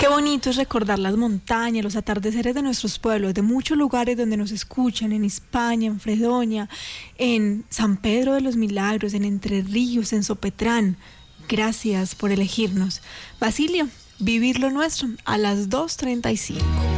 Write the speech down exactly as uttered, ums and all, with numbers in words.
Qué bonito es recordar las montañas, los atardeceres de nuestros pueblos, de muchos lugares donde nos escuchan, en España, en Fredonia, en San Pedro de los Milagros, en Entre Ríos, en Sopetrán. Gracias por elegirnos. Basilio, vivir lo nuestro a las dos treinta y cinco.